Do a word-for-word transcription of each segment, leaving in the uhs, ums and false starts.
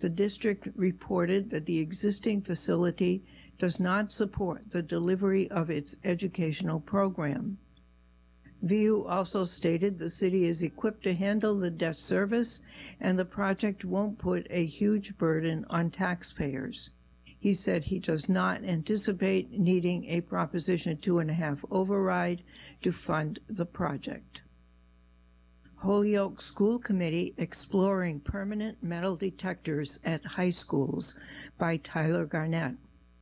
The district reported that the existing facility does not support the delivery of its educational program. V U also stated the city is equipped to handle the debt service and the project won't put a huge burden on taxpayers. He said he does not anticipate needing a Proposition two and a half override to fund the project. Holyoke School Committee Exploring Permanent Metal Detectors at High Schools by Tyler Garnett.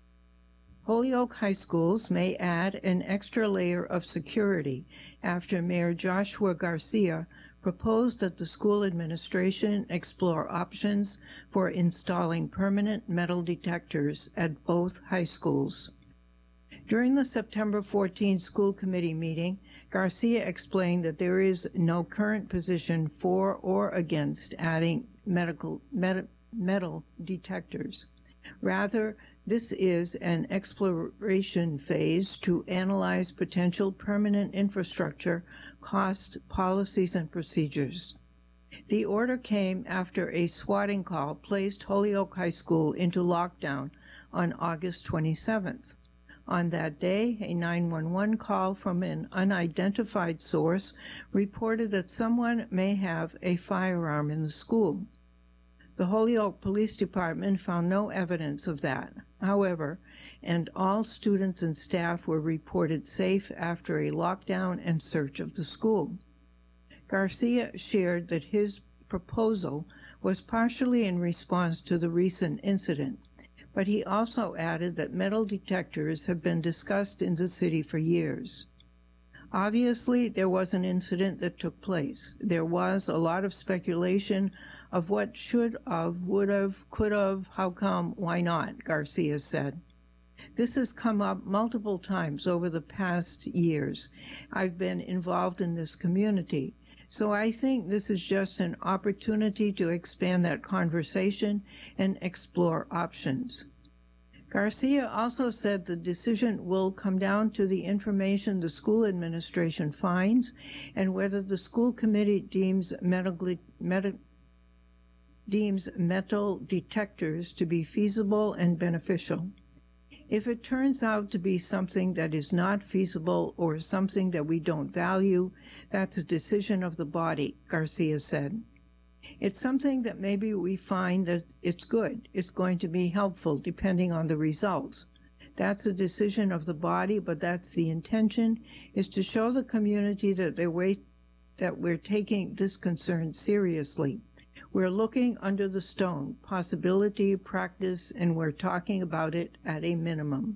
Holyoke high schools may add an extra layer of security after Mayor Joshua Garcia proposed that the school administration explore options for installing permanent metal detectors at both high schools. During the September fourteenth school committee meeting, Garcia explained that there is no current position for or against adding medical, med, metal detectors. Rather, this is an exploration phase to analyze potential permanent infrastructure, costs, policies, and procedures. The order came after a swatting call placed Holyoke High School into lockdown on August twenty-seventh. On that day, a nine one one call from an unidentified source reported that someone may have a firearm in the school. The Holyoke Police Department found no evidence of that, however, and all students and staff were reported safe after a lockdown and search of the school. Garcia shared that his proposal was partially in response to the recent incident, but he also added that metal detectors have been discussed in the city for years. Obviously, there was an incident that took place. There was a lot of speculation of what should have, would have, could have, how come, why not, Garcia said. This has come up multiple times over the past years. I've been involved in this community, so I think this is just an opportunity to expand that conversation and explore options. Garcia also said the decision will come down to the information the school administration finds and whether the school committee deems medical, med, deems metal detectors to be feasible and beneficial. If it turns out to be something that is not feasible or something that we don't value, that's a decision of the body, Garcia said. It's something that maybe we find that it's good, it's going to be helpful depending on the results. That's a decision of the body, but that's the intention, is to show the community that, they're wait, that we're taking this concern seriously. We're looking under the stone, possibility, practice, and we're talking about it at a minimum.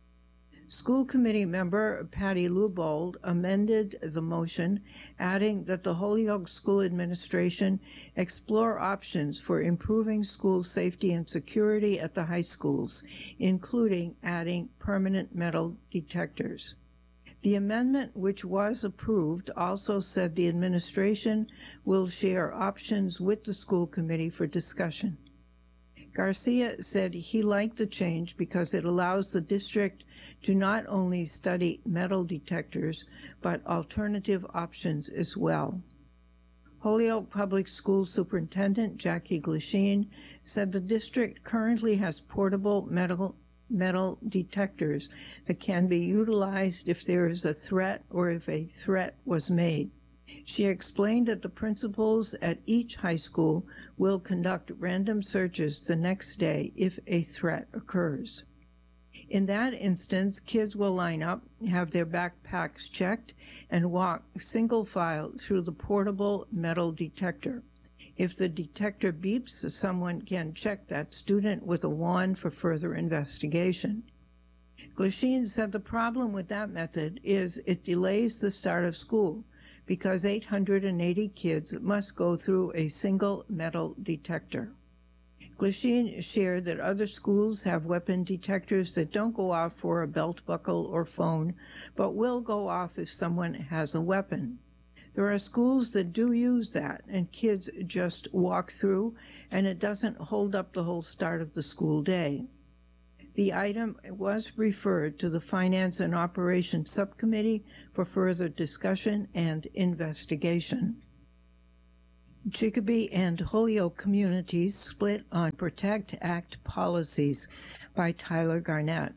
School committee member Patty Lubold amended the motion, adding that the Holyoke School Administration explore options for improving school safety and security at the high schools, including adding permanent metal detectors. The amendment, which was approved, also said the administration will share options with the school committee for discussion. Garcia said he liked the change because it allows the district to not only study metal detectors, but alternative options as well. Holyoke Public School Superintendent Jackie Glasheen said the district currently has portable metal, metal detectors that can be utilized if there is a threat or if a threat was made. She explained that the principals at each high school will conduct random searches the next day if a threat occurs. In that instance, kids will line up, have their backpacks checked, and walk single file through the portable metal detector. If the detector beeps, someone can check that student with a wand for further investigation. Glasheen said the problem with that method is it delays the start of school, because eight hundred eighty kids must go through a single metal detector. Glasheen shared that other schools have weapon detectors that don't go off for a belt buckle or phone, but will go off if someone has a weapon. There are schools that do use that, and kids just walk through, and it doesn't hold up the whole start of the school day. The item was referred to the Finance and Operations Subcommittee for further discussion and investigation. Chicopee and Holyoke communities split on Protect Act policies by Tyler Garnett.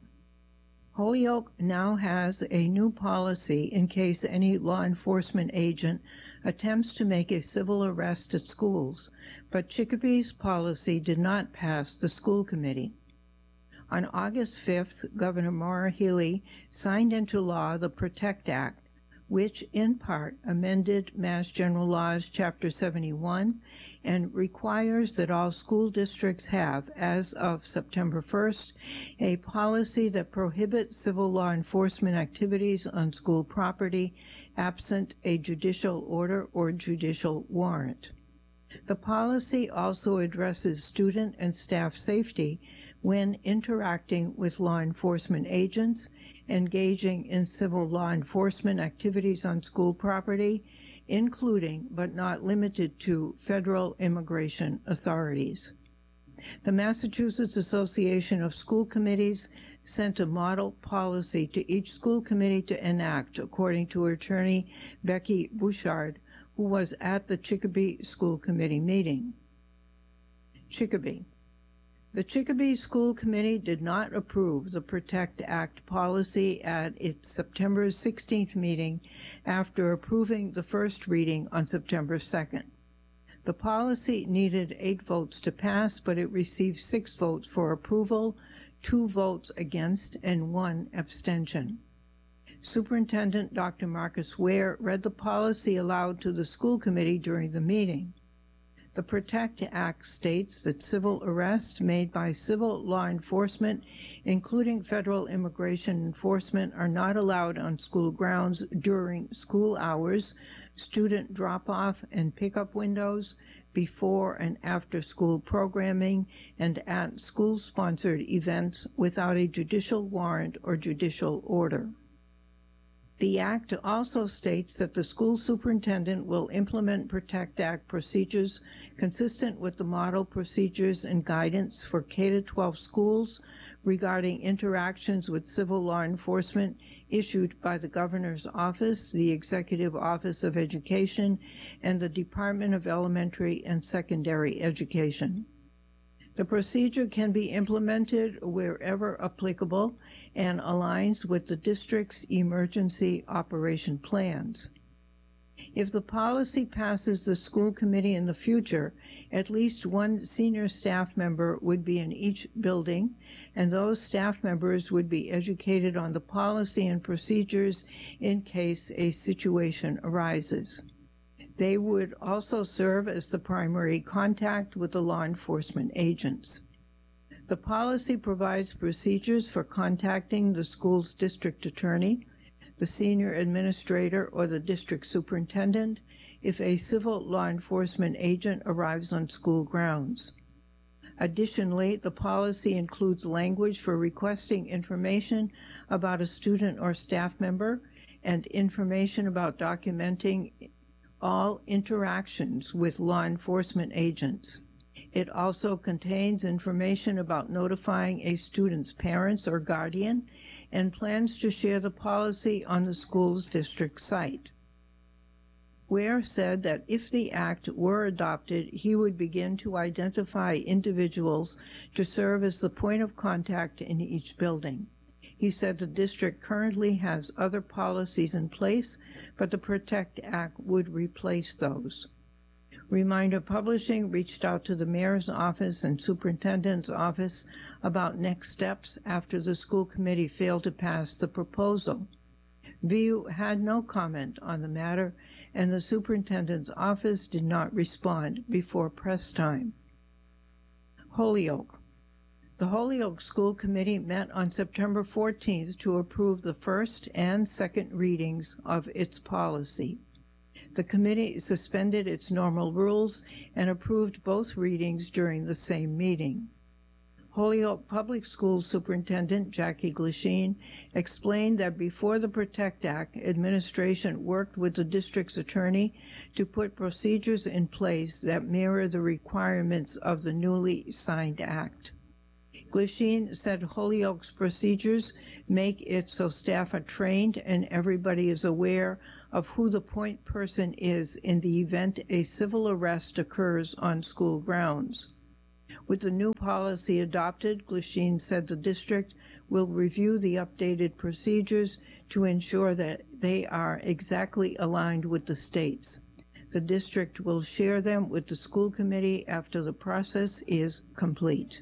Holyoke now has a new policy in case any law enforcement agent attempts to make a civil arrest at schools, but Chicopee's policy did not pass the school committee. On August fifth, Governor Maura Healey signed into law the Protect Act, which in part amended Mass General Laws Chapter seventy-one and requires that all school districts have, as of September first, a policy that prohibits civil law enforcement activities on school property absent a judicial order or judicial warrant. The policy also addresses student and staff safety when interacting with law enforcement agents, engaging in civil law enforcement activities on school property, including but not limited to federal immigration authorities. The Massachusetts Association of School Committees sent a model policy to each school committee to enact, according to attorney Becky Bouchard, who was at the Chicopee School Committee meeting. Chicopee. The Chicopee School Committee did not approve the Protect Act policy at its September sixteenth meeting after approving the first reading on September second. The policy needed eight votes to pass, but it received six votes for approval, two votes against, and one abstention. Superintendent Doctor Marcus Ware read the policy aloud to the school committee during the meeting. The Protect Act states that civil arrests made by civil law enforcement, including federal immigration enforcement, are not allowed on school grounds during school hours, student drop-off and pickup windows, before and after school programming, and at school-sponsored events without a judicial warrant or judicial order. The Act also states that the school superintendent will implement Protect Act procedures consistent with the model procedures and guidance for K through twelve schools regarding interactions with civil law enforcement issued by the Governor's Office, the Executive Office of Education, and the Department of Elementary and Secondary Education. The procedure can be implemented wherever applicable and aligns with the district's emergency operation plans. If the policy passes the school committee in the future, at least one senior staff member would be in each building, and those staff members would be educated on the policy and procedures in case a situation arises. They would also serve as the primary contact with the law enforcement agents. The policy provides procedures for contacting the school's district attorney, the senior administrator, or the district superintendent if a civil law enforcement agent arrives on school grounds. Additionally, the policy includes language for requesting information about a student or staff member and information about documenting all interactions with law enforcement agents. It also contains information about notifying a student's parents or guardian and plans to share the policy on the school's district site. Ware said that if the act were adopted, he would begin to identify individuals to serve as the point of contact in each building. He said the district currently has other policies in place, but the Protect Act would replace those. Reminder Publishing reached out to the mayor's office and superintendent's office about next steps after the school committee failed to pass the proposal. V U had no comment on the matter, and the superintendent's office did not respond before press time. Holyoke. The Holyoke School Committee met on September fourteenth to approve the first and second readings of its policy. The committee suspended its normal rules and approved both readings during the same meeting. Holyoke Public Schools Superintendent Jackie Glasheen explained that before the Protect Act, administration worked with the district's attorney to put procedures in place that mirror the requirements of the newly signed act. Glasheen said Holyoke's procedures make it so staff are trained and everybody is aware of who the point person is in the event a civil arrest occurs on school grounds. With the new policy adopted, Glasheen said the district will review the updated procedures to ensure that they are exactly aligned with the state's. The district will share them with the school committee after the process is complete.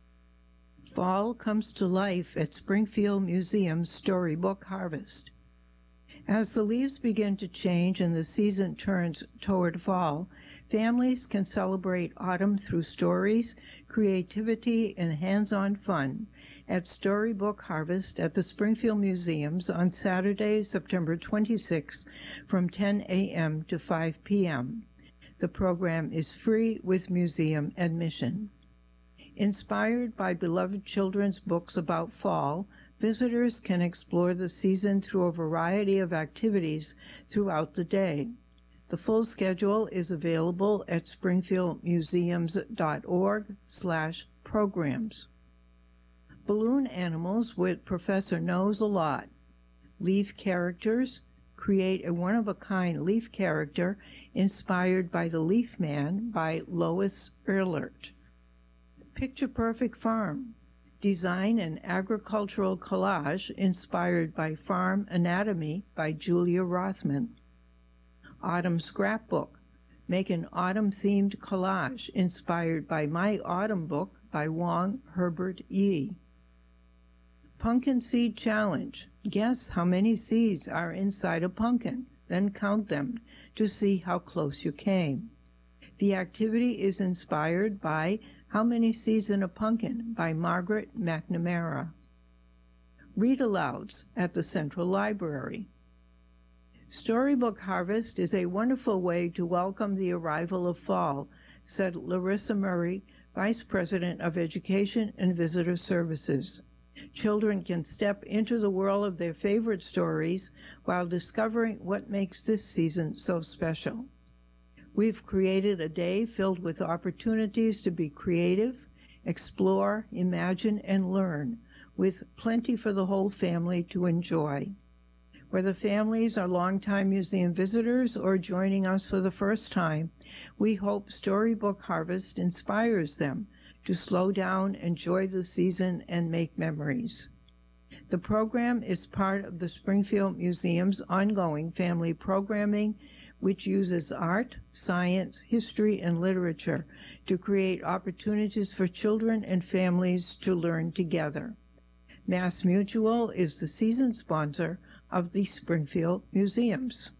Fall comes to life at Springfield Museum's Storybook Harvest. As the leaves begin to change and the season turns toward fall, families can celebrate autumn through stories, creativity, and hands-on fun at Storybook Harvest at the Springfield Museums on Saturday, September twenty-sixth from ten a m to five p m The program is free with museum admission. Inspired by beloved children's books about fall, visitors can explore the season through a variety of activities throughout the day. The full schedule is available at springfieldmuseums.org slash programs. Balloon animals with Professor Knows a Lot. Leaf characters. Create a one-of-a-kind leaf character inspired by the Leaf Man by Lois Ehlert. Picture Perfect Farm. Design an agricultural collage inspired by Farm Anatomy by Julia Rothman. Autumn Scrapbook. Make an autumn-themed collage inspired by My Autumn Book by Wong Herbert Yee. Pumpkin Seed Challenge. Guess how many seeds are inside a pumpkin, then count them to see how close you came. The activity is inspired by How Many Seeds in a Pumpkin by Margaret McNamara. Read-alouds at the Central Library. Storybook Harvest is a wonderful way to welcome the arrival of fall, said Larissa Murray, Vice President of Education and Visitor Services. Children can step into the world of their favorite stories while discovering what makes this season so special. We've created a day filled with opportunities to be creative, explore, imagine, and learn, with plenty for the whole family to enjoy. Whether families are longtime museum visitors or joining us for the first time, we hope Storybook Harvest inspires them to slow down, enjoy the season, and make memories. The program is part of the Springfield Museum's ongoing family programming, which uses art, science, history, and literature to create opportunities for children and families to learn together. Mass Mutual is the season sponsor of the Springfield Museums.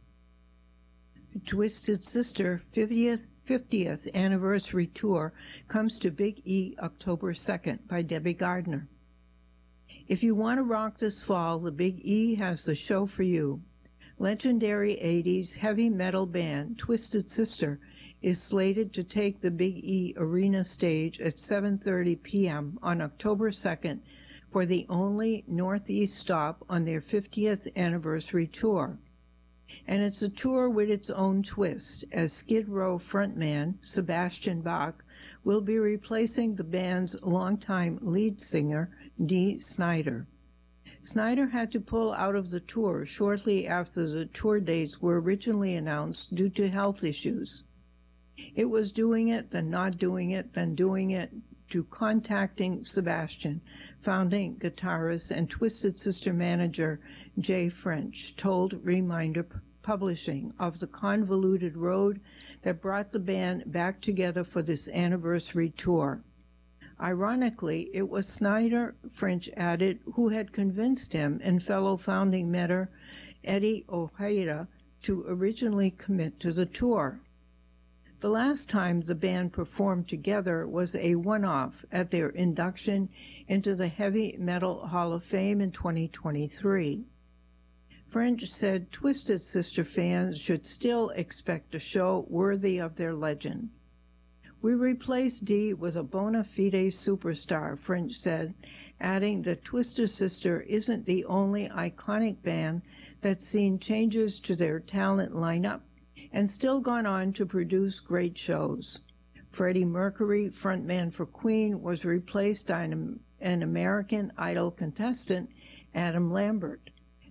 Twisted Sister fiftieth, fiftieth Anniversary Tour comes to Big E October second by Debbie Gardner. If you want to rock this fall, the Big E has the show for you. Legendary eighties heavy metal band Twisted Sister is slated to take the Big E Arena stage at seven thirty p m on October second for the only Northeast stop on their fiftieth anniversary tour. And it's a tour with its own twist, as Skid Row frontman Sebastian Bach will be replacing the band's longtime lead singer, Dee Snider. Snider had to pull out of the tour shortly after the tour dates were originally announced due to health issues. It was doing it, then not doing it, then doing it, to contacting Sebastian, founding guitarist and Twisted Sister manager Jay French told Reminder Publishing of the convoluted road that brought the band back together for this anniversary tour. Ironically, it was Snider, French added, who had convinced him and fellow founding member Eddie Ojeda to originally commit to the tour. The last time the band performed together was a one-off at their induction into the Heavy Metal Hall of Fame in twenty twenty-three. French said Twisted Sister fans should still expect a show worthy of their legend. We replaced Dee with a bona fide superstar, French said, adding that Twisted Sister isn't the only iconic band that's seen changes to their talent lineup and still gone on to produce great shows. Freddie Mercury, frontman for Queen, was replaced by an, an American Idol contestant, Adam Lambert.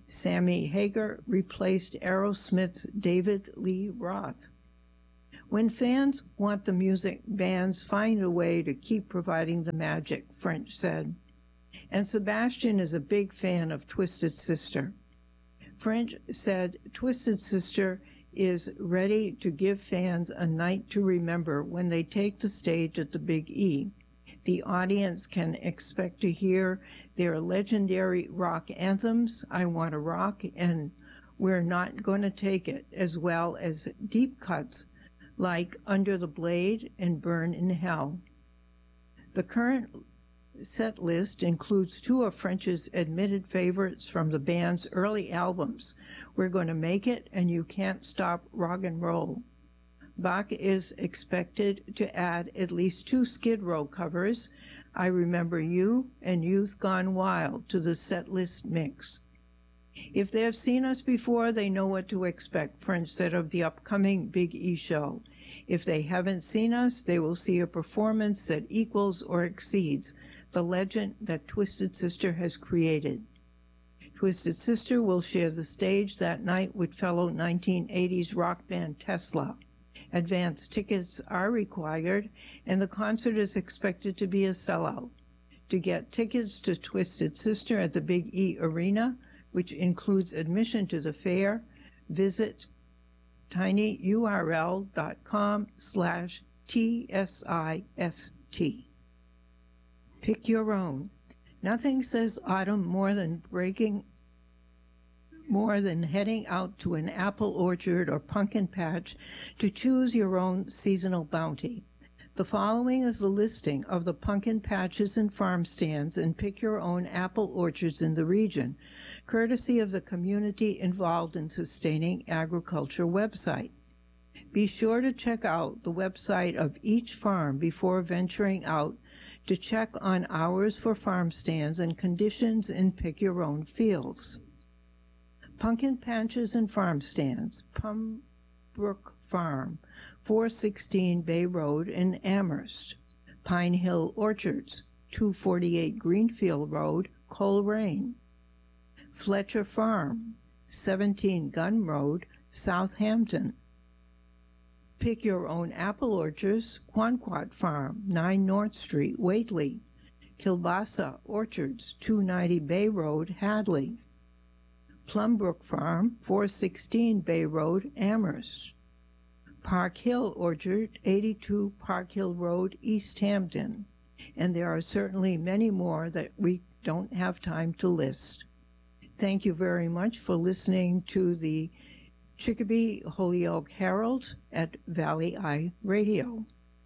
Sammy Hagar replaced Aerosmith's David Lee Roth. When fans want the music, bands find a way to keep providing the magic, French said. And Sebastian is a big fan of Twisted Sister. French said Twisted Sister is ready to give fans a night to remember when they take the stage at the Big E. The audience can expect to hear their legendary rock anthems, I Want to Rock and We're Not Gonna Take It, as well as deep cuts like Under the Blade and Burn in Hell. The current set list includes two of French's admitted favorites from the band's early albums, We're Gonna Make It and You Can't Stop Rock and Roll. Bach is expected to add at least two Skid Row covers, I Remember You and Youth Gone Wild, to the set list mix. If they've seen us before, they know what to expect, French said of the upcoming Big E show. If they haven't seen us, they will see a performance that equals or exceeds the legend that Twisted Sister has created. Twisted Sister will share the stage that night with fellow nineteen eighties rock band Tesla. Advance tickets are required, and the concert is expected to be a sellout. To get tickets to Twisted Sister at the Big E Arena, which includes admission to the fair, visit tinyurl.com slash TSIST. Pick your own. Nothing says autumn more than breaking, more than heading out to an apple orchard or pumpkin patch to choose your own seasonal bounty. The following is a listing of the pumpkin patches and farm stands and pick your own apple orchards in the region, courtesy of the community involved in sustaining agriculture website. Be sure to check out the website of each farm before venturing out to check on hours for farm stands and conditions in pick your own fields. Pumpkin patches and farm stands, Pumbrook Farm, four sixteen Bay Road in Amherst. Pine Hill Orchards, two forty-eight Greenfield Road, Coleraine. Fletcher Farm, seventeen Gun Road, Southampton. Pick Your Own Apple Orchards, Quanquat Farm, nine North Street, Whately. Kilbasa Orchards, two ninety Bay Road, Hadley. Plumbrook Farm, four sixteen Bay Road, Amherst. Park Hill Orchard, eighty-two Park Hill Road, East Hampton. And there are certainly many more that we don't have time to list. Thank you very much for listening to the Chicopee Holyoke Herald at Valley Eye Radio.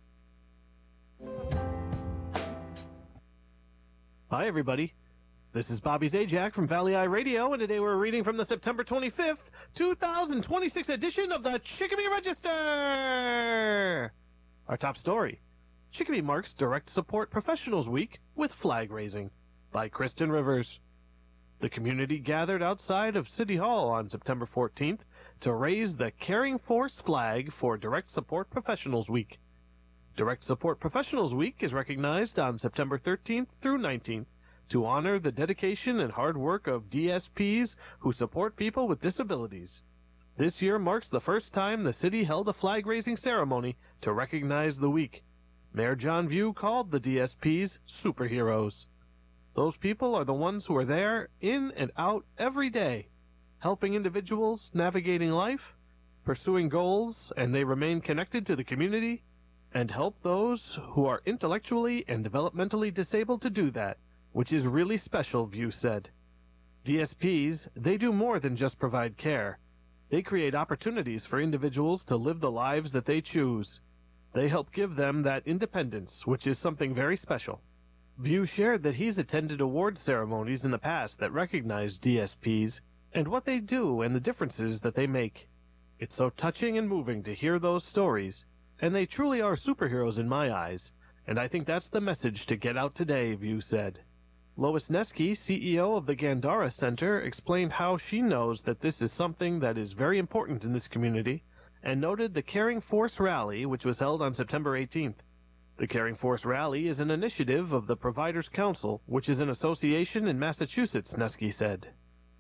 Hi, everybody. This is Bobby Zajac from Valley Eye Radio, and today we're reading from the September twenty-fifth, two thousand twenty-six edition of the Chicopee Register. Our top story, Chicopee marks Direct Support Professionals Week with flag raising, by Kristen Rivers. The community gathered outside of City Hall on September fourteenth to raise the Caring Force flag for Direct Support Professionals Week. Direct Support Professionals Week is recognized on September thirteenth through nineteenth to honor the dedication and hard work of D S Ps who support people with disabilities. This year marks the first time the city held a flag-raising ceremony to recognize the week. Mayor John View called the D S Ps superheroes. Those people are the ones who are there, in and out, every day, helping individuals navigating life, pursuing goals, and they remain connected to the community, and help those who are intellectually and developmentally disabled to do that, which is really special, View said. D S Ps, they do more than just provide care. They create opportunities for individuals to live the lives that they choose. They help give them that independence, which is something very special. View shared that he's attended award ceremonies in the past that recognize D S Ps and what they do and the differences that they make. It's so touching and moving to hear those stories, and they truly are superheroes in my eyes, and I think that's the message to get out today, View said. Lois Neske, C E O of the Gandara Center, explained how she knows that this is something that is very important in this community, and noted the Caring Force Rally, which was held on September eighteenth. The Caring Force Rally is an initiative of the Providers Council, which is an association in Massachusetts, Neske said.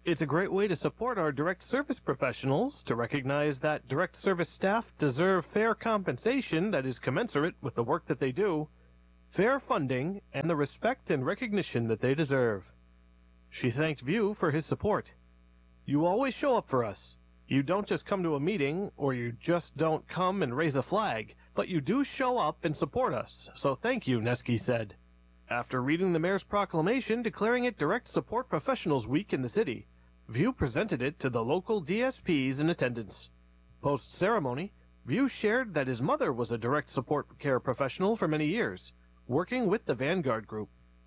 It's a great way to support our direct service professionals, to recognize that direct service staff deserve fair compensation that is commensurate with the work that they do, fair funding, and the respect and recognition that they deserve. She thanked View for his support. You always show up for us. You don't just come to a meeting, or you just don't come and raise a flag, but you do show up and support us, so thank you, Neski said. After reading the mayor's proclamation declaring it Direct Support Professionals Week in the city, View presented it to the local D S Ps in attendance. Post-ceremony, View shared that his mother was a direct support care professional for many years, working with the Vanguard Group.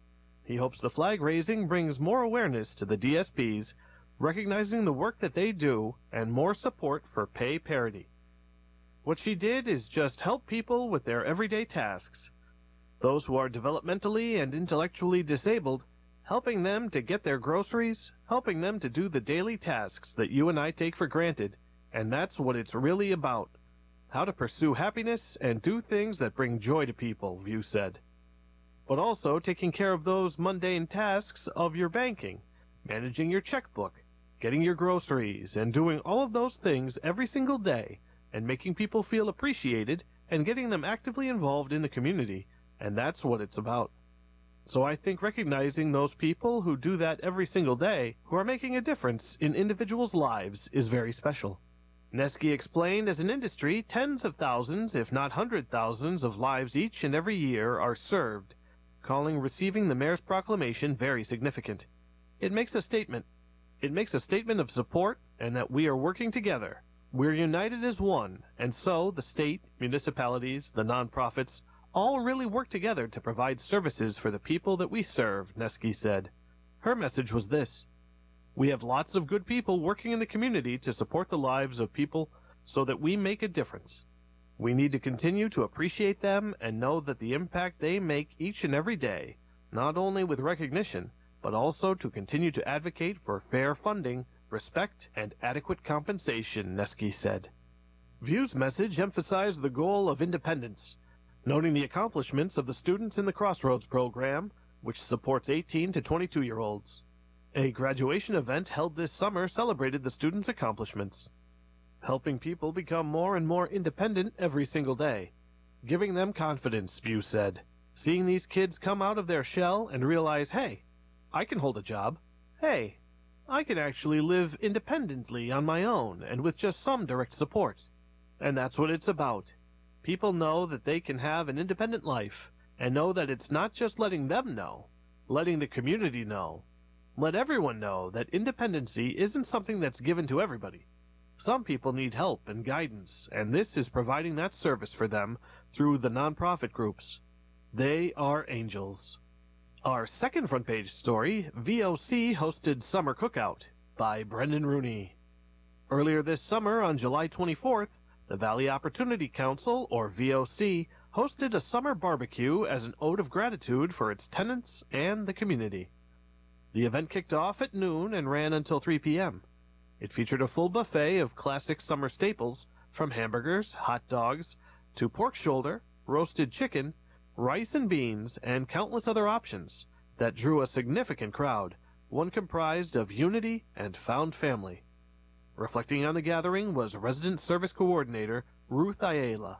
He hopes the flag raising brings more awareness to the D S Ps, recognizing the work that they do, and more support for pay parity. What she did is just help people with their everyday tasks. Those who are developmentally and intellectually disabled, helping them to get their groceries, helping them to do the daily tasks that you and I take for granted, and that's what it's really about. How to pursue happiness and do things that bring joy to people, View said. But also taking care of those mundane tasks of your banking, managing your checkbook, getting your groceries, and doing all of those things every single day, and making people feel appreciated and getting them actively involved in the community, and that's what it's about. So I think recognizing those people who do that every single day, who are making a difference in individuals' lives, is very special. Neski explained as an industry, tens of thousands, if not hundred thousands, of lives each and every year are served, calling receiving the mayor's proclamation very significant. It makes a statement. It makes a statement of support and that we are working together. We're united as one, and so the state, municipalities, the nonprofits, all really work together to provide services for the people that we serve, Neski said. Her message was this: we have lots of good people working in the community to support the lives of people so that we make a difference. We need to continue to appreciate them and know that the impact they make each and every day, not only with recognition, but also to continue to advocate for fair funding, respect, and adequate compensation, Neski said. View's message emphasized the goal of independence, noting the accomplishments of the students in the Crossroads program, which supports eighteen to twenty-two-year-olds. A graduation event held this summer celebrated the students' accomplishments, helping people become more and more independent every single day, giving them confidence, View said. Seeing these kids come out of their shell and realize, hey, I can hold a job. Hey, I can actually live independently on my own and with just some direct support. And that's what it's about. People know that they can have an independent life, and know that it's not just letting them know, letting the community know. Let everyone know that independency isn't something that's given to everybody. Some people need help and guidance, and this is providing that service for them through the nonprofit groups. They are angels. Our second front page story, V O C hosted Summer Cookout by Brendan Rooney. Earlier this summer, on July twenty-fourth, the Valley Opportunity Council, or V O C, hosted a summer barbecue as an ode of gratitude for its tenants and the community. The event kicked off at noon and ran until three p.m. It featured a full buffet of classic summer staples, from hamburgers, hot dogs, to pork shoulder, roasted chicken, rice and beans, and countless other options that drew a significant crowd, one comprised of unity and found family. Reflecting on the gathering was Resident Service Coordinator Ruth Ayala.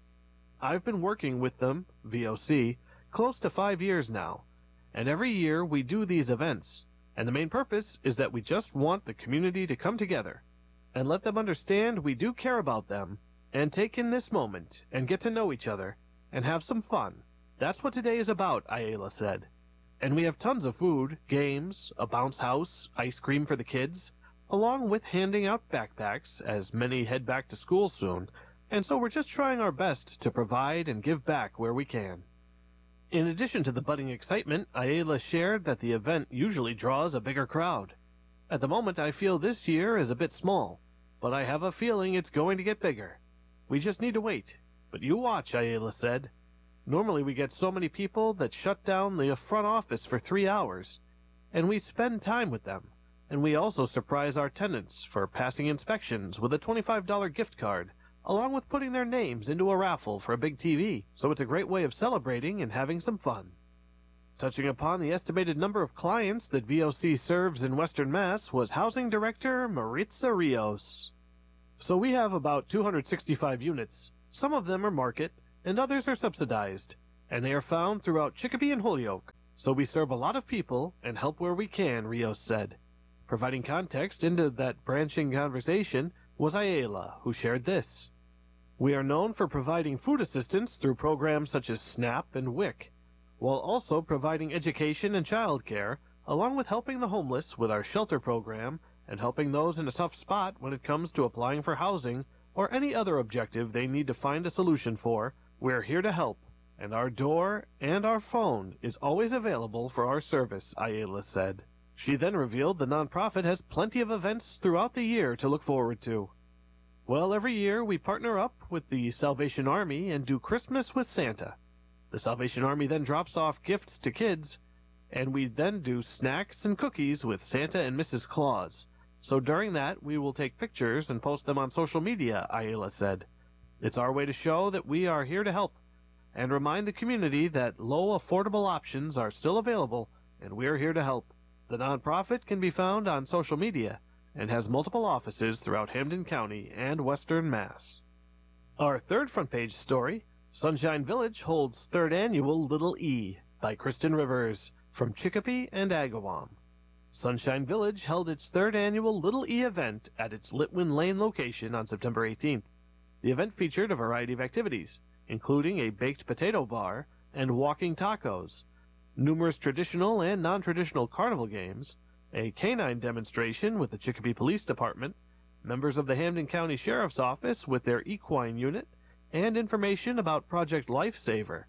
I've been working with them, V O C, close to five years now, and every year we do these events, and the main purpose is that we just want the community to come together and let them understand we do care about them and take in this moment and get to know each other and have some fun. That's what today is about, Ayala said. And we have tons of food, games, a bounce house, ice cream for the kids, along with handing out backpacks, as many head back to school soon, and so we're just trying our best to provide and give back where we can. In addition to the budding excitement, Ayala shared that the event usually draws a bigger crowd. At the moment, I feel this year is a bit small, but I have a feeling it's going to get bigger. We just need to wait. But you watch, Ayala said. Normally we get so many people that shut down the front office for three hours, and we spend time with them. And we also surprise our tenants for passing inspections with a twenty-five dollar gift card, along with putting their names into a raffle for a big T V. So it's a great way of celebrating and having some fun. Touching upon the estimated number of clients that V O C serves in Western Mass was Housing Director Maritza Rios. So we have about two hundred sixty-five units. Some of them are market, and others are subsidized, and they are found throughout Chicopee and Holyoke. So we serve a lot of people and help where we can, Rios said. Providing context into that branching conversation was Ayala, who shared this. We are known for providing food assistance through programs such as SNAP and W I C, while also providing education and child care, along with helping the homeless with our shelter program and helping those in a tough spot when it comes to applying for housing or any other objective they need to find a solution for. We're here to help, and our door and our phone is always available for our service, Ayala said. She then revealed the nonprofit has plenty of events throughout the year to look forward to. Well, every year we partner up with the Salvation Army and do Christmas with Santa. The Salvation Army then drops off gifts to kids, and we then do snacks and cookies with Santa and Missus Claus. So during that, we will take pictures and post them on social media, Ayala said. It's our way to show that we are here to help and remind the community that low, affordable options are still available, and we're here to help. The nonprofit can be found on social media and has multiple offices throughout Hampden County and Western Mass. Our third front page story, Sunshine Village holds third annual Little E by Kristen Rivers from Chicopee and Agawam. Sunshine Village held its third annual Little E event at its Litwin Lane location on September eighteenth. The event featured a variety of activities, including a baked potato bar and walking tacos, numerous traditional and non-traditional carnival games, a canine demonstration with the Chicopee Police Department, members of the Hampden County Sheriff's Office with their equine unit, and information about Project Lifesaver,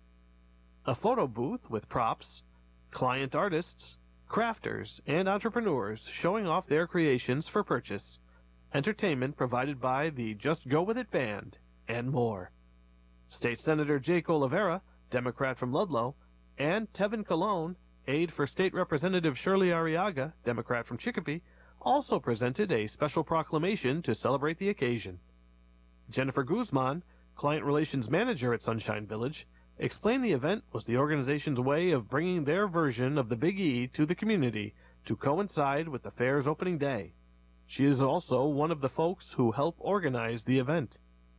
a photo booth with props, client artists, crafters, and entrepreneurs showing off their creations for purchase, entertainment provided by the Just Go With It Band, and more. State Senator Jake Oliveira, Democrat from Ludlow, and Tevin Colon, aide for State Representative Shirley Arriaga, Democrat from Chicopee, also presented a special proclamation to celebrate the occasion. Jennifer Guzman, Client Relations Manager at Sunshine Village, explained the event was the organization's way of bringing their version of the Big E to the community to coincide with the fair's opening day. She is also one of the folks who help organize the event.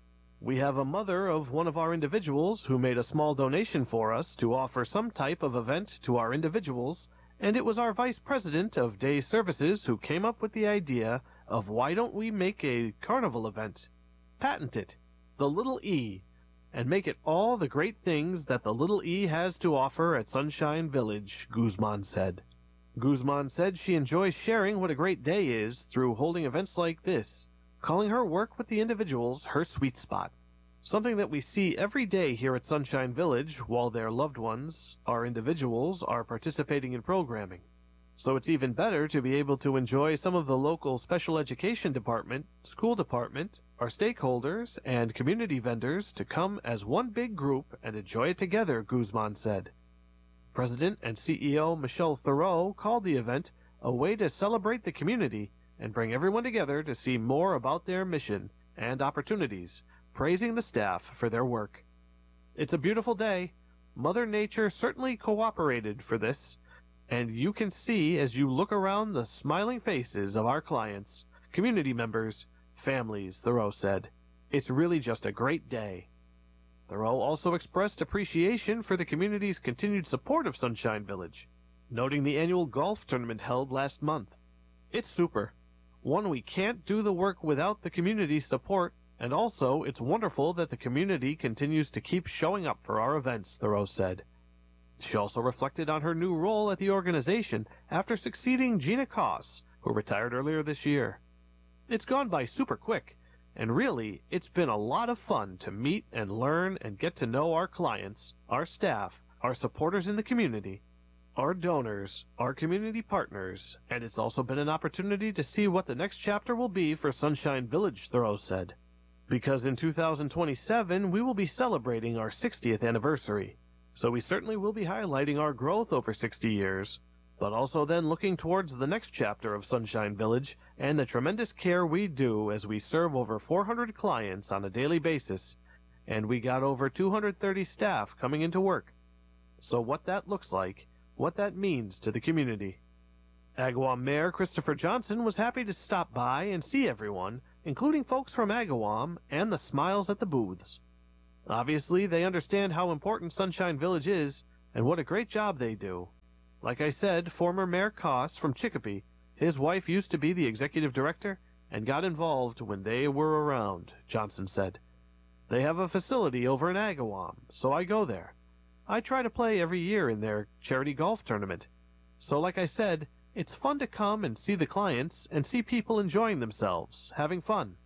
We have a mother of one of our individuals who made a small donation for us to offer some type of event to our individuals, and it was our Vice President of Day Services who came up with the idea of why don't we make a carnival event, patent it, the Little E, and make it all the great things that the Little E has to offer at Sunshine Village, Guzman said. Guzman said she enjoys sharing what a great day is through holding events like this, calling her work with the individuals her sweet spot, something that we see every day here at Sunshine Village while their loved ones, our individuals, are participating in programming. So it's even better to be able to enjoy some of the local special education department, school department, our stakeholders, and community vendors to come as one big group and enjoy it together, Guzman said. President and C E O Michelle Thoreau called the event a way to celebrate the community and bring everyone together to see more about their mission and opportunities, praising the staff for their work. It's a beautiful day. Mother Nature certainly cooperated for this, and you can see as you look around the smiling faces of our clients, community members, families, Thoreau said. It's really just a great day. Thoreau also expressed appreciation for the community's continued support of Sunshine Village, noting the annual golf tournament held last month. It's super. One, we can't do the work without the community's support, and also it's wonderful that the community continues to keep showing up for our events, Thoreau said. She also reflected on her new role at the organization after succeeding Gina Koss, who retired earlier this year. It's gone by super quick, and really, it's been a lot of fun to meet and learn and get to know our clients, our staff, our supporters in the community, our donors, our community partners, and it's also been an opportunity to see what the next chapter will be for Sunshine Village, Thoreau said. Because in two thousand twenty-seven, we will be celebrating our sixtieth anniversary. So we certainly will be highlighting our growth over sixty years, but also then looking towards the next chapter of Sunshine Village and the tremendous care we do as we serve over four hundred clients on a daily basis, and we got over two hundred thirty staff coming into work. So what that looks like, what that means to the community. Agawam Mayor Christopher Johnson was happy to stop by and see everyone, including folks from Agawam, and the smiles at the booths. Obviously, they understand how important Sunshine Village is and what a great job they do. Like I said, former Mayor Koss from Chicopee, his wife used to be the executive director and got involved when they were around, Johnson said. They have a facility over in Agawam, so I go there. I try to play every year in their charity golf tournament. So like I said, it's fun to come and see the clients and see people enjoying themselves, having fun.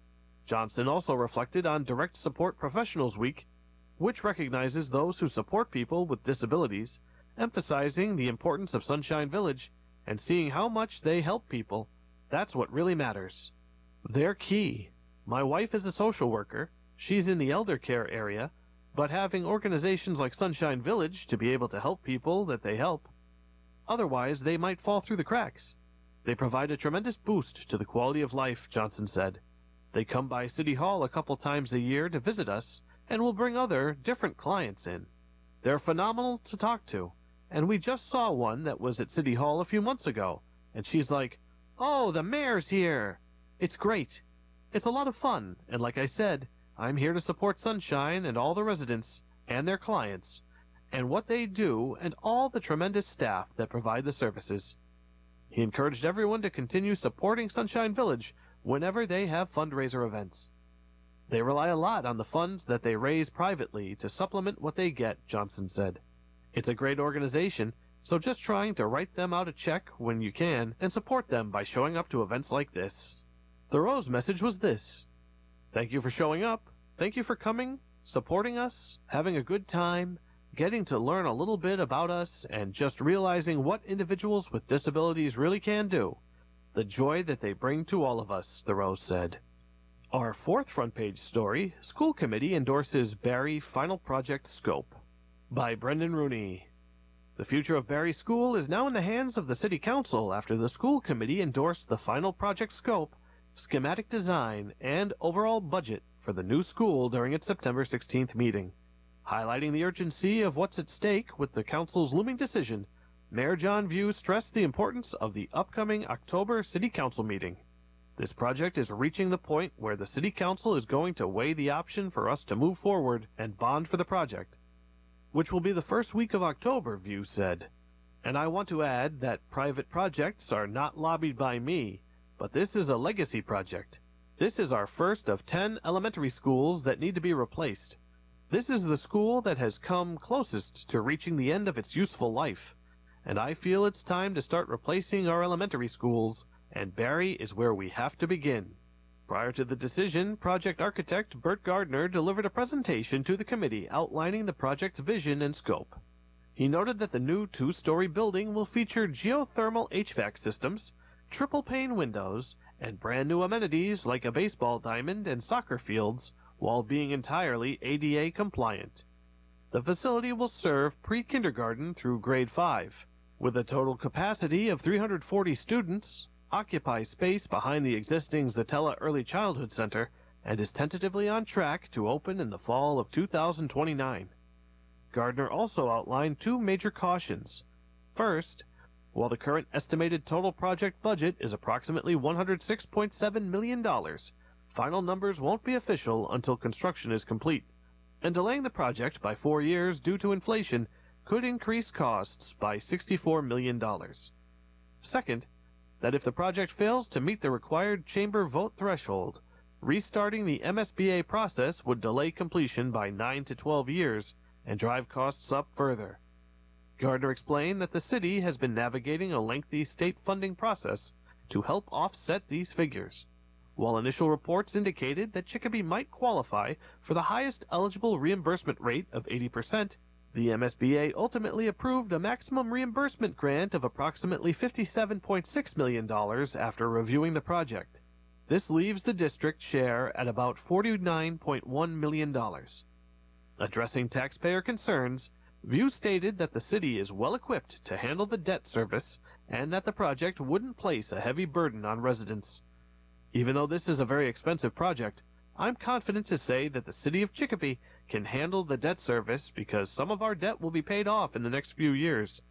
Johnson also reflected on Direct Support Professionals Week, which recognizes those who support people with disabilities, emphasizing the importance of Sunshine Village and seeing how much they help people. That's what really matters. They're key. My wife is a social worker. She's in the elder care area, but having organizations like Sunshine Village to be able to help people that they help. Otherwise, they might fall through the cracks. They provide a tremendous boost to the quality of life, Johnson said. They come by City Hall a couple times a year to visit us, and will bring other, different clients in. They're phenomenal to talk to, and we just saw one that was at City Hall a few months ago, and she's like, "Oh, the mayor's here!" It's great. It's a lot of fun, and like I said, I'm here to support Sunshine and all the residents and their clients, and what they do, and all the tremendous staff that provide the services. He encouraged everyone to continue supporting Sunshine Village whenever they have fundraiser events. They rely a lot on the funds that they raise privately to supplement what they get, Johnson said. It's a great organization, so just trying to write them out a check when you can and support them by showing up to events like this. Thoreau's message was this: thank you for showing up, thank you for coming, supporting us, having a good time, getting to learn a little bit about us, and just realizing what individuals with disabilities really can do. The joy that they bring to all of us, Thoreau said. Our fourth front page story, School Committee Endorses Barre Final Project Scope, by Brendan Rooney. The future of Barre School is now in the hands of the City Council after the School Committee endorsed the final project scope, schematic design, and overall budget for the new school during its September sixteenth meeting. Highlighting the urgency of what's at stake with the Council's looming decision, Mayor John View stressed the importance of the upcoming October City Council meeting. This project is reaching the point where the City Council is going to weigh the option for us to move forward and bond for the project, which will be the first week of October, View said. And I want to add that private projects are not lobbied by me, but this is a legacy project. This is our first of ten elementary schools that need to be replaced. This is the school that has come closest to reaching the end of its useful life, and I feel it's time to start replacing our elementary schools, and Barre is where we have to begin. Prior to the decision, project architect Bert Gardner delivered a presentation to the committee outlining the project's vision and scope. He noted that the new two-story building will feature geothermal H V A C systems, triple-pane windows, and brand-new amenities like a baseball diamond and soccer fields, while being entirely A D A compliant. The facility will serve pre-kindergarten through grade five, with a total capacity of three hundred forty students, occupy space behind the existing Zatella Early Childhood Center, and is tentatively on track to open in the fall of two thousand twenty-nine. Gardner also outlined two major cautions. First, while the current estimated total project budget is approximately one hundred six point seven million dollars, final numbers won't be official until construction is complete, and delaying the project by four years due to inflation could increase costs by sixty-four million dollars. Second, that if the project fails to meet the required chamber vote threshold, restarting the M S B A process would delay completion by nine to twelve years and drive costs up further. Gardner explained that the city has been navigating a lengthy state funding process to help offset these figures. While initial reports indicated that Chicopee might qualify for the highest eligible reimbursement rate of eighty percent, the M S B A ultimately approved a maximum reimbursement grant of approximately fifty-seven point six million dollars after reviewing the project. This leaves the district share at about forty-nine point one million dollars. Addressing taxpayer concerns, View stated that the city is well equipped to handle the debt service and that the project wouldn't place a heavy burden on residents. Even though this is a very expensive project, I'm confident to say that the city of Chicopee can handle the debt service because some of our debt will be paid off in the next few years.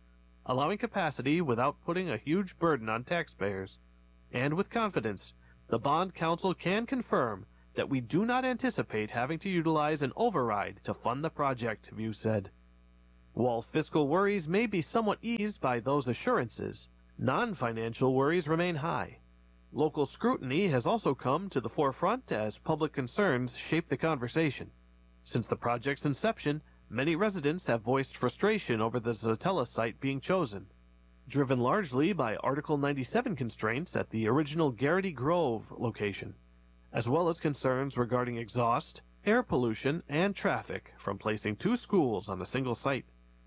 allowing capacity without putting a huge burden on taxpayers. And with confidence, the Bond Council can confirm that we do not anticipate having to utilize an override to fund the project, View said. While fiscal worries may be somewhat eased by those assurances, non-financial worries remain high. Local scrutiny has also come to the forefront as public concerns shape the conversation. Since the project's inception, many residents have voiced frustration over the Satella site being chosen, driven largely by Article ninety-seven constraints at the original Garrity Grove location, as well as concerns regarding exhaust, air pollution, and traffic from placing two schools on a single site.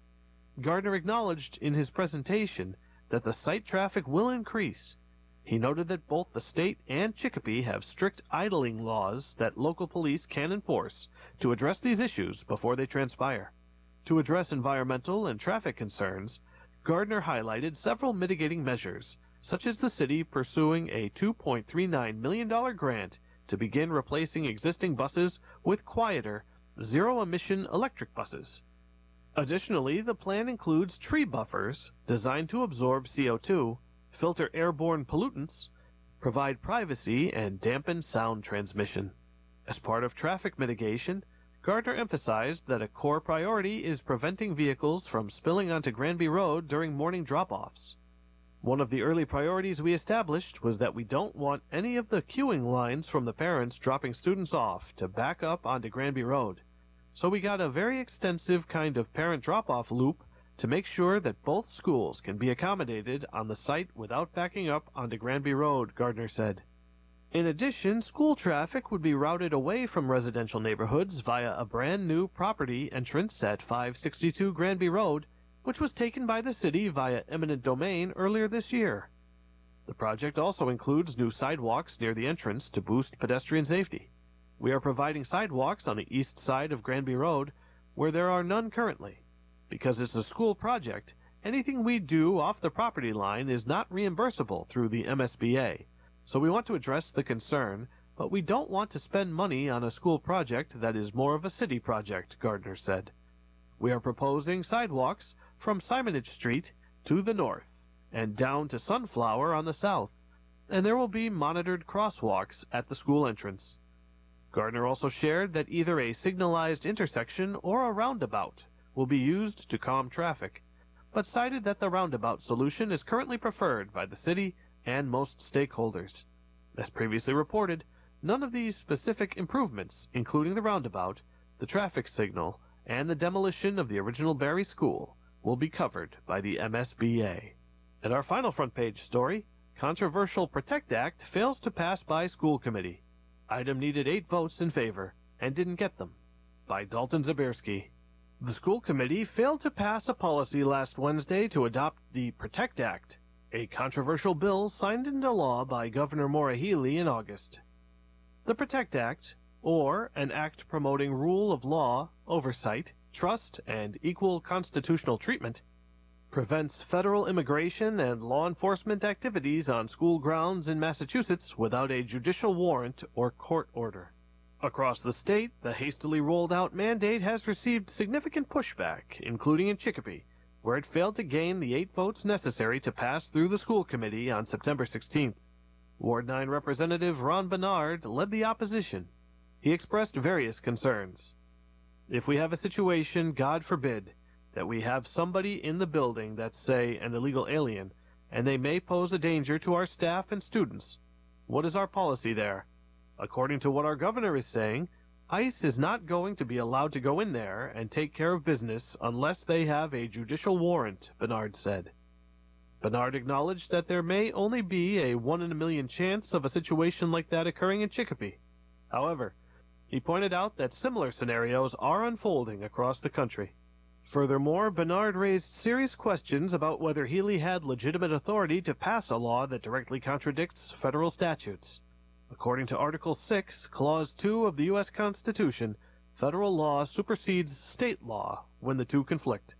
Gardner acknowledged in his presentation that the site traffic will increase. He noted that both the state and Chicopee have strict idling laws that local police can enforce to address these issues before they transpire. To address environmental and traffic concerns, Gardner highlighted several mitigating measures, such as the city pursuing a two point three nine million dollars grant to begin replacing existing buses with quieter, zero-emission electric buses. Additionally, the plan includes tree buffers designed to absorb C O two, filter airborne pollutants, provide privacy, and dampen sound transmission. As part of traffic mitigation, Gardner emphasized that a core priority is preventing vehicles from spilling onto Granby Road during morning drop-offs. One of the early priorities we established was that we don't want any of the queuing lines from the parents dropping students off to back up onto Granby Road. So we got a very extensive kind of parent drop-off loop to make sure that both schools can be accommodated on the site without backing up onto Granby Road, Gardner said. In addition, school traffic would be routed away from residential neighborhoods via a brand new property entrance at five sixty-two Granby Road, which was taken by the city via eminent domain earlier this year. The project also includes new sidewalks near the entrance to boost pedestrian safety. We are providing sidewalks on the east side of Granby Road, where there are none currently. Because it's a school project, anything we do off the property line is not reimbursable through the M S B A, so we want to address the concern, but we don't want to spend money on a school project that is more of a city project, Gardner said. We are proposing sidewalks from Simonage Street to the north and down to Sunflower on the south, and there will be monitored crosswalks at the school entrance. Gardner also shared that either a signalized intersection or a roundabout will be used to calm traffic, but cited that the roundabout solution is currently preferred by the city and most stakeholders. As previously reported, none of these specific improvements, including the roundabout, the traffic signal, and the demolition of the original Barry School, will be covered by the M S B A. And our final front page story, Controversial PROTECT Act fails to pass by school committee. Item needed eight votes in favor, and didn't get them. By Dalton Zabierski. The school committee failed to pass a policy last Wednesday to adopt the PROTECT Act, a controversial bill signed into law by Governor Maura Healey in August. The PROTECT Act, or an act promoting rule of law, oversight, trust, and equal constitutional treatment, prevents federal immigration and law enforcement activities on school grounds in Massachusetts without a judicial warrant or court order. Across the state, the hastily rolled-out mandate has received significant pushback, including in Chicopee, where it failed to gain the eight votes necessary to pass through the school committee on September sixteenth. Ward nine Representative Ron Bernard led the opposition. He expressed various concerns. If we have a situation, God forbid, that we have somebody in the building that's, say, an illegal alien, and they may pose a danger to our staff and students, what is our policy there? According to what our governor is saying, ICE is not going to be allowed to go in there and take care of business unless they have a judicial warrant, Bernard said. Bernard acknowledged that there may only be a one in a million chance of a situation like that occurring in Chicopee. However, he pointed out that similar scenarios are unfolding across the country. Furthermore, Bernard raised serious questions about whether Healey had legitimate authority to pass a law that directly contradicts federal statutes. According to Article six, Clause two of the U S Constitution, federal law supersedes state law when the two conflict.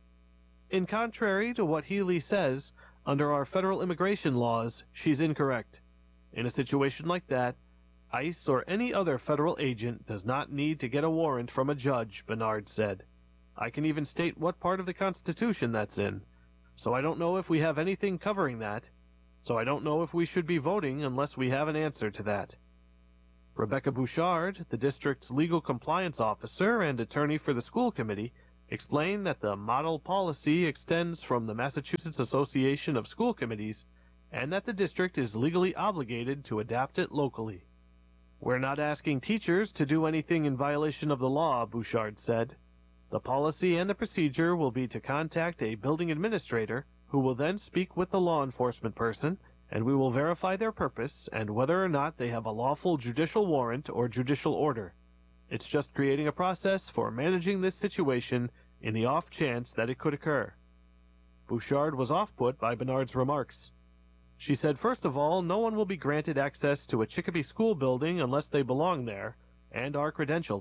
In contrary to what Healey says, under our federal immigration laws, she's incorrect. In a situation like that, ICE or any other federal agent does not need to get a warrant from a judge, Bernard said. I can even state what part of the Constitution that's in. So I don't know if we have anything covering that, so I don't know if we should be voting unless we have an answer to that. Rebecca Bouchard, the district's legal compliance officer and attorney for the school committee, explained that the model policy extends from the Massachusetts Association of School Committees and that the district is legally obligated to adapt it locally. We're not asking teachers to do anything in violation of the law, Bouchard said. The policy and the procedure will be to contact a building administrator who will then speak with the law enforcement person, and we will verify their purpose and whether or not they have a lawful judicial warrant or judicial order. It's just creating a process for managing this situation in the off chance that it could occur. Bouchard was off-put by Bernard's remarks. She said, first of all, no one will be granted access to a Chicopee school building unless they belong there and are credentialed.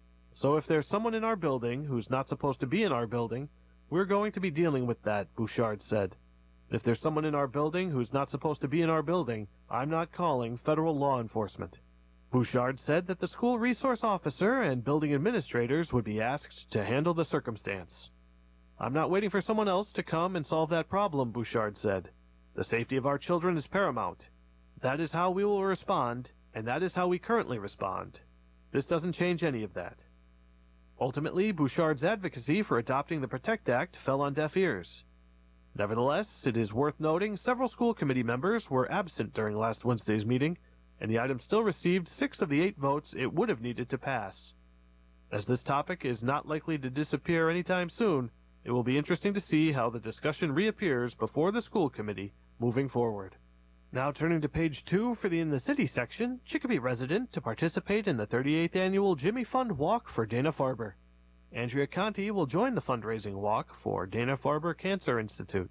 So if there's someone in our building who's not supposed to be in our building, we're going to be dealing with that, Bouchard said. If there's someone in our building who's not supposed to be in our building, I'm not calling federal law enforcement. Bouchard said that the school resource officer and building administrators would be asked to handle the circumstance. I'm not waiting for someone else to come and solve that problem, Bouchard said. The safety of our children is paramount. That is how we will respond, and that is how we currently respond. This doesn't change any of that. Ultimately, Bouchard's advocacy for adopting the PROTECT Act fell on deaf ears. Nevertheless, it is worth noting several school committee members were absent during last Wednesday's meeting, and the item still received six of the eight votes it would have needed to pass. As this topic is not likely to disappear anytime soon, it will be interesting to see how the discussion reappears before the school committee moving forward. Now turning to page two for the In the City section, Chicopee resident to participate in the thirty-eighth Annual Jimmy Fund Walk for Dana-Farber. Andrea Conti will join the fundraising walk for Dana-Farber Cancer Institute.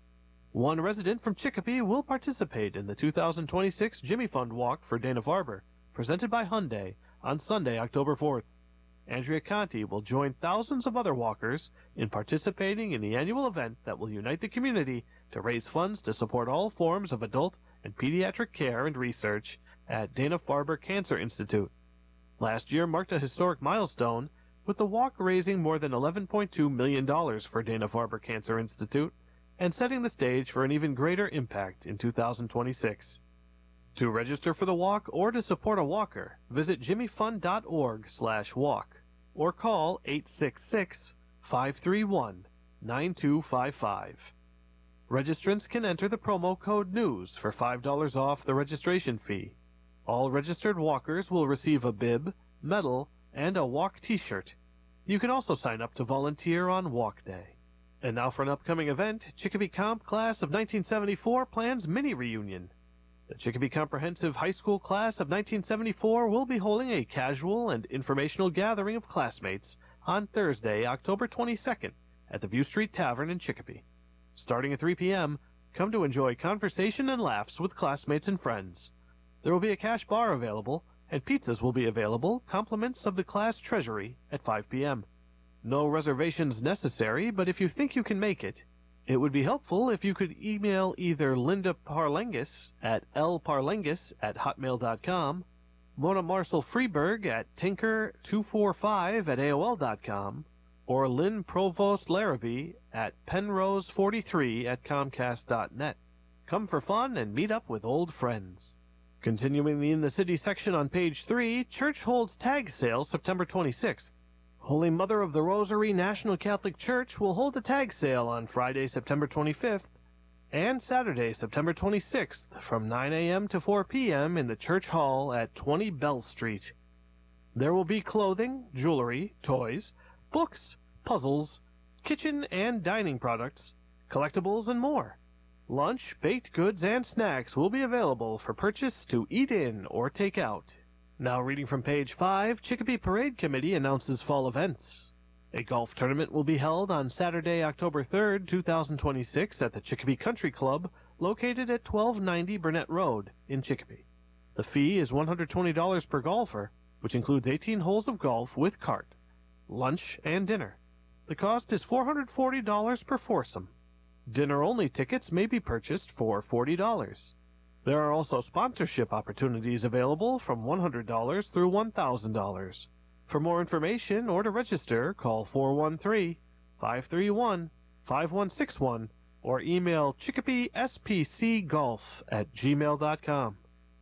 One resident from Chicopee will participate in the two thousand twenty-six Jimmy Fund Walk for Dana-Farber, presented by Hyundai, on Sunday, October fourth. Andrea Conti will join thousands of other walkers in participating in the annual event that will unite the community to raise funds to support all forms of adult and pediatric care and research at Dana-Farber Cancer Institute. Last year marked a historic milestone, with the walk raising more than eleven point two million dollars for Dana-Farber Cancer Institute and setting the stage for an even greater impact in two thousand twenty-six. To register for the walk or to support a walker, visit jimmyfund.org slash walk or call eight six six, five three one, nine two five five. Registrants can enter the promo code NEWS for five dollars off the registration fee. All registered walkers will receive a bib, medal, and a walk t-shirt. You can also sign up to volunteer on Walk Day. And now for an upcoming event, Chicopee Comp Class of nineteen seventy-four plans mini reunion. The Chicopee Comprehensive High School Class of nineteen seventy-four will be holding a casual and informational gathering of classmates on Thursday, October twenty-second, at the View Street Tavern in Chicopee. Starting at three p m, come to enjoy conversation and laughs with classmates and friends. There will be a cash bar available, and pizzas will be available, compliments of the class treasury, at five p m No reservations necessary, but if you think you can make it, it would be helpful if you could email either Linda Parlengis at lparlengis at hotmail dot com, Mona Marcel Freeberg at tinker two four five at A O L dot com, or Lynn Provost Larrabee at penrose forty-three at comcast dot net. Come for fun and meet up with old friends. Continuing the In the City section on page three, Church holds tag sale September twenty-sixth. Holy Mother of the Rosary National Catholic Church will hold a tag sale on Friday, September twenty-fifth, and Saturday, September twenty-sixth, from nine a m to four p m in the Church Hall at twenty Bell Street. There will be clothing, jewelry, toys, books, puzzles, kitchen and dining products, collectibles, and more. Lunch, baked goods, and snacks will be available for purchase to eat in or take out. Now reading from page five, Chicopee Parade Committee announces fall events. A golf tournament will be held on Saturday, October third, two thousand twenty-six at the Chicopee Country Club, located at twelve ninety Burnett Road in Chicopee. The fee is one hundred twenty dollars per golfer, which includes eighteen holes of golf with cart, lunch, and dinner. The cost is four hundred forty dollars per foursome. Dinner-only tickets may be purchased for forty dollars. There are also sponsorship opportunities available from one hundred dollars through one thousand dollars. For more information or to register, call four one three, five three one, five one six one or email Chicopee S P C Golf at gmail dot com.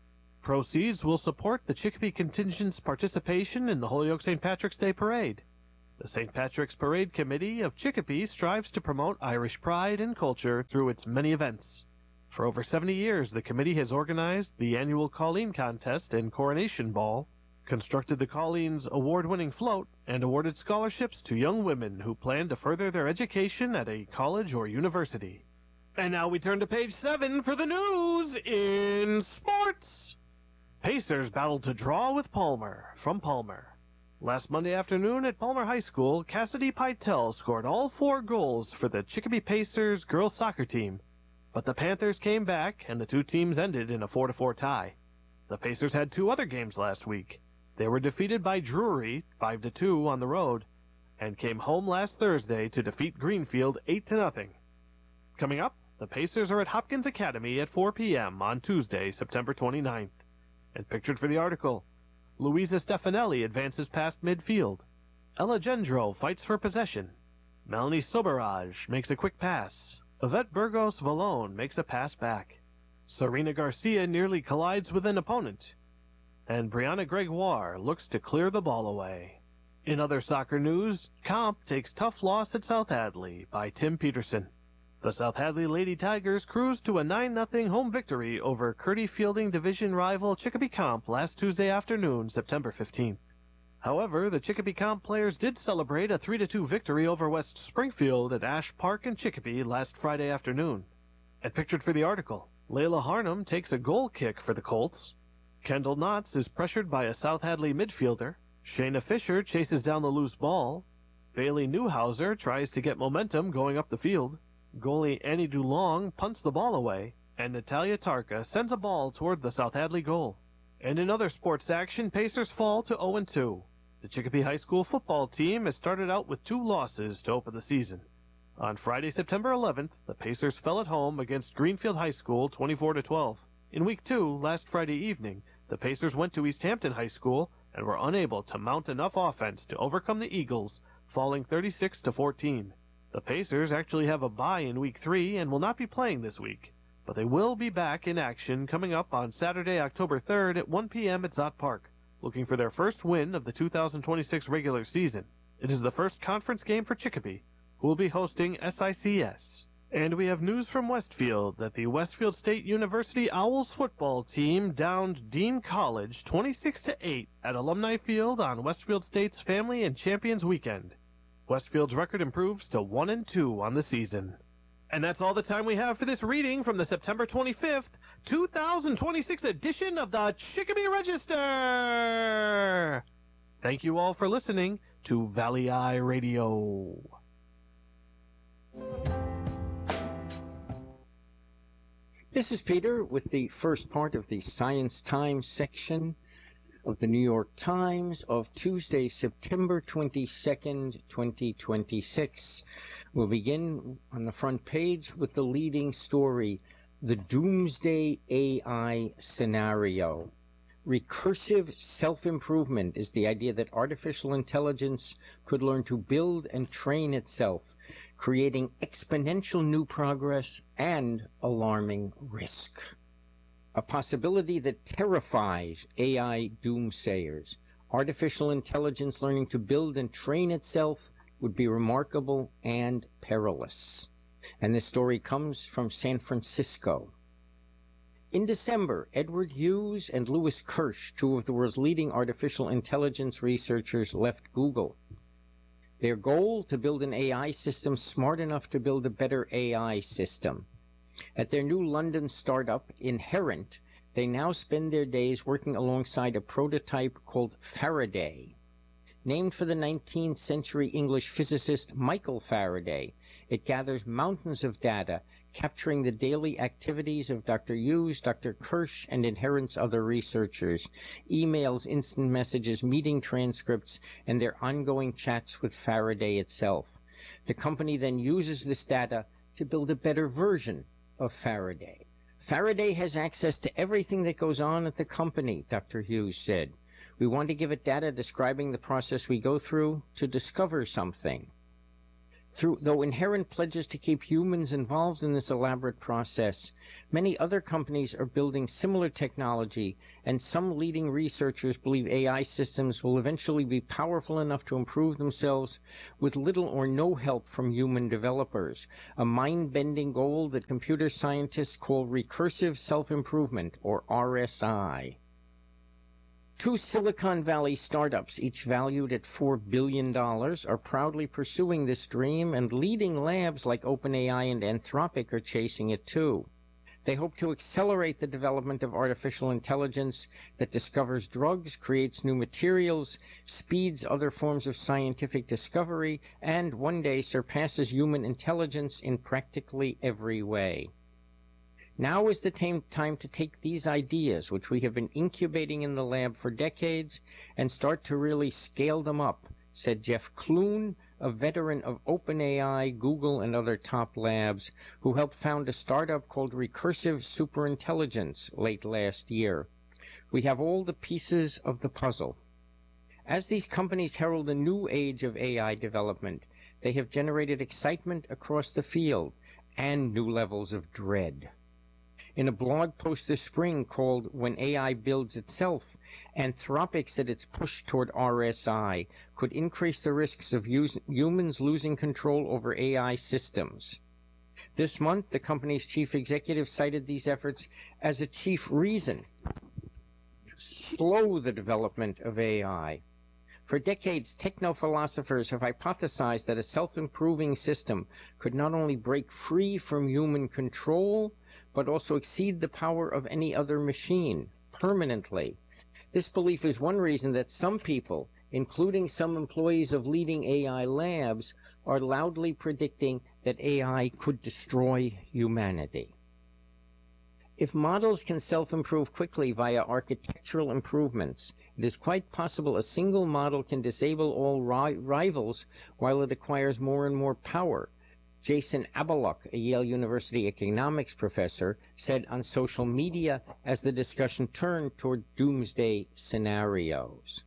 Proceeds will support the Chicopee contingent's participation in the Holyoke Saint Patrick's Day Parade. The Saint Patrick's Parade Committee of Chicopee strives to promote Irish pride and culture through its many events. For over seventy years, the committee has organized the annual Colleen Contest and Coronation Ball, constructed the Colleen's award-winning float, and awarded scholarships to young women who plan to further their education at a college or university. And now we turn to page seven for the news in sports. Pacers battled to draw with Palmer from Palmer. Last Monday afternoon at Palmer High School, Cassidy Pytel scored all four goals for the Chicopee Pacers girls soccer team, but the Panthers came back and the two teams ended in a four to four tie. The Pacers had two other games last week. They were defeated by Drury five to two on the road and came home last Thursday to defeat Greenfield eight to nothing. Coming up, the Pacers are at Hopkins Academy at four p.m. on Tuesday, September twenty-ninth. And pictured for the article, Louisa Stefanelli advances past midfield. Ella Gendro fights for possession. Melanie Soberaj makes a quick pass. Yvette Burgos Valone makes a pass back. Serena Garcia nearly collides with an opponent. And Brianna Gregoire looks to clear the ball away. In other soccer news, Comp takes tough loss at South Hadley by Tim Peterson. The South Hadley Lady Tigers cruised to a nine nothing home victory over Curdy Fielding Division rival Chicopee Comp last Tuesday afternoon, September fifteenth. However, the Chicopee Comp players did celebrate a three to two victory over West Springfield at Ash Park in Chicopee last Friday afternoon. And pictured for the article, Layla Harnum takes a goal kick for the Colts. Kendall Knotts is pressured by a South Hadley midfielder. Shayna Fisher chases down the loose ball. Bailey Newhauser tries to get momentum going up the field. Goalie Annie Dulong punts the ball away, and Natalia Tarka sends a ball toward the South Hadley goal. And in other sports action, Pacers fall to oh and two. The Chicopee High School football team has started out with two losses to open the season. On Friday, September eleventh, the Pacers fell at home against Greenfield High School twenty-four to twelve. In week two, last Friday evening, the Pacers went to East Hampton High School and were unable to mount enough offense to overcome the Eagles, falling thirty-six to fourteen. The Pacers actually have a bye in week three and will not be playing this week, but they will be back in action coming up on Saturday, October third at one p.m. at Zott Park, looking for their first win of the two thousand twenty-six regular season. It is the first conference game for Chicopee, who will be hosting S I C S. And we have news from Westfield that the Westfield State University Owls football team downed Dean College twenty-six to eight at Alumni Field on Westfield State's Family and Champions Weekend. Westfield's record improves to one and two on the season. And that's all the time we have for this reading from the September twenty-fifth, two thousand twenty-six edition of the Chicopee Register. Thank you all for listening to Valley Eye Radio. This is Peter with the first part of the Science Times section of the New York Times of Tuesday, September twenty-second, twenty twenty-six. We'll begin on the front page with the leading story, the Doomsday A I Scenario. Recursive self-improvement is the idea that artificial intelligence could learn to build and train itself, creating exponential new progress and alarming risk. A possibility that terrifies A I doomsayers. Artificial intelligence learning to build and train itself would be remarkable and perilous. And this story comes from San Francisco. In December, Edward Hughes and Lewis Kirsch, two of the world's leading artificial intelligence researchers, left Google. Their goal, to build an A I system smart enough to build a better A I system. At their new London startup, Inherent, they now spend their days working alongside a prototype called Faraday. Named for the nineteenth century English physicist Michael Faraday, it gathers mountains of data, capturing the daily activities of Doctor Hughes, Doctor Kirsch, and Inherent's other researchers, emails, instant messages, meeting transcripts, and their ongoing chats with Faraday itself. The company then uses this data to build a better version of Faraday. Faraday has access to everything that goes on at the company, Doctor Hughes said. We want to give it data describing the process we go through to discover something. Through, though Inherent pledges to keep humans involved in this elaborate process, many other companies are building similar technology, and some leading researchers believe A I systems will eventually be powerful enough to improve themselves with little or no help from human developers, a mind-bending goal that computer scientists call recursive self-improvement, or R S I. Two Silicon Valley startups, each valued at four billion dollars, are proudly pursuing this dream, and leading labs like OpenAI and Anthropic are chasing it too. They hope to accelerate the development of artificial intelligence that discovers drugs, creates new materials, speeds other forms of scientific discovery, and one day surpasses human intelligence in practically every way. Now is the time to take these ideas, which we have been incubating in the lab for decades, and start to really scale them up, said Jeff Kloon, a veteran of OpenAI, Google, and other top labs, who helped found a startup called Recursive Superintelligence late last year. We have all the pieces of the puzzle. As these companies herald a new age of A I development, they have generated excitement across the field and new levels of dread. In a blog post this spring called When A I Builds Itself, Anthropic said its push toward R S I could increase the risks of use, humans losing control over A I systems. This month, the company's chief executive cited these efforts as a chief reason to slow the development of A I. For decades, techno-philosophers have hypothesized that a self-improving system could not only break free from human control, but also exceed the power of any other machine, permanently. This belief is one reason that some people, including some employees of leading A I labs, are loudly predicting that A I could destroy humanity. If models can self-improve quickly via architectural improvements, it is quite possible a single model can disable all ri- rivals while it acquires more and more power. Jason Abalock, a Yale University economics professor, said on social media as the discussion turned toward doomsday scenarios.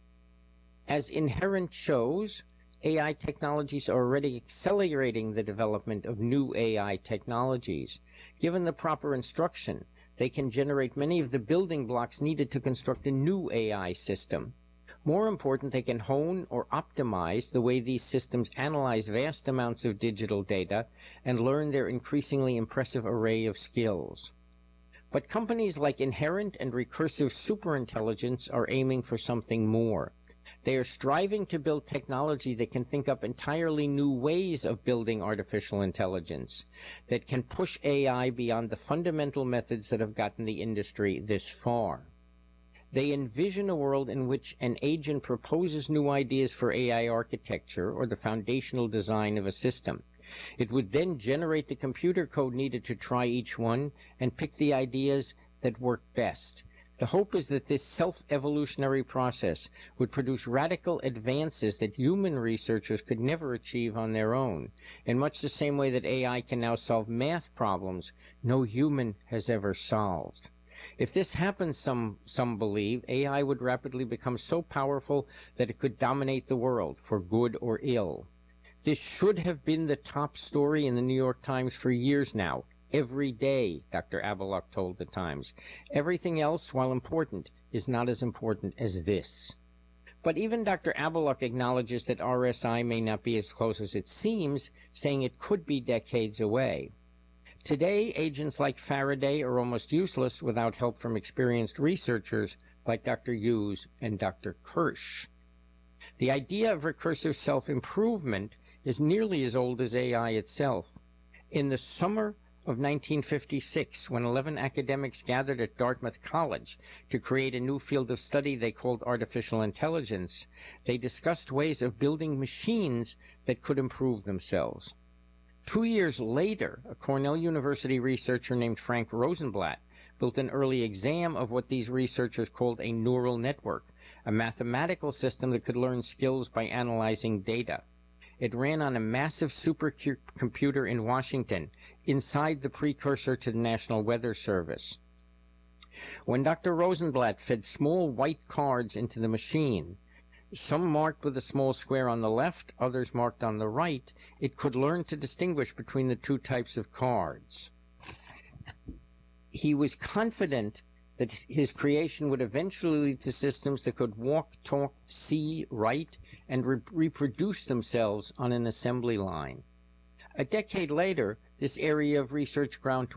As Inherent shows, A I technologies are already accelerating the development of new A I technologies. Given the proper instruction, they can generate many of the building blocks needed to construct a new A I system. More important, they can hone or optimize the way these systems analyze vast amounts of digital data and learn their increasingly impressive array of skills. But companies like Inherent and Recursive Superintelligence are aiming for something more. They are striving to build technology that can think up entirely new ways of building artificial intelligence, that can push A I beyond the fundamental methods that have gotten the industry this far. They envision a world in which an agent proposes new ideas for A I architecture or the foundational design of a system. It would then generate the computer code needed to try each one and pick the ideas that work best. The hope is that this self-evolutionary process would produce radical advances that human researchers could never achieve on their own, in much the same way that A I can now solve math problems no human has ever solved. If this happens, some, some believe, A I would rapidly become so powerful that it could dominate the world, for good or ill. This should have been the top story in the New York Times for years now. Every day, Doctor Abalock told the Times. Everything else, while important, is not as important as this. But even Doctor Abalock acknowledges that R S I may not be as close as it seems, saying it could be decades away. Today, agents like Faraday are almost useless without help from experienced researchers like Doctor Hughes and Doctor Kirsch. The idea of recursive self-improvement is nearly as old as A I itself. In the summer of nineteen fifty-six, when eleven academics gathered at Dartmouth College to create a new field of study they called artificial intelligence, they discussed ways of building machines that could improve themselves. Two years later, a Cornell University researcher named Frank Rosenblatt built an early exam of what these researchers called a neural network, a mathematical system that could learn skills by analyzing data. It ran on a massive supercomputer in Washington, inside the precursor to the National Weather Service. When Doctor Rosenblatt fed small white cards into the machine, some marked with a small square on the left, others marked on the right, it could learn to distinguish between the two types of cards. He was confident that his creation would eventually lead to systems that could walk, talk, see, write, and re- reproduce themselves on an assembly line. A decade later, this area of research ground to